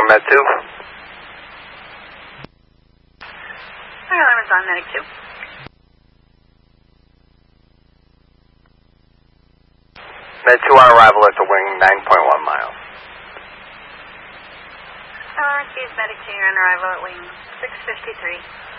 Med 2. Alarm is on, Medic 2. Med 2 on arrival at the wing, 9.1 miles. Alarm is Medic 2, you're on arrival at wing 653.